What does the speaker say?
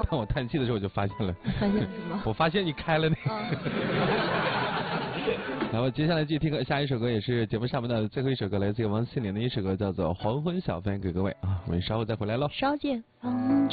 当我叹气的时候，我就发现了。 发现什么？ 我发现你开了那个。然后接下来继续听下一首歌，也是节目上面的最后一首歌，来自王心凌的一首歌，叫做《黄昏小饭》，给各位啊，我们稍后再回来喽。 稍见。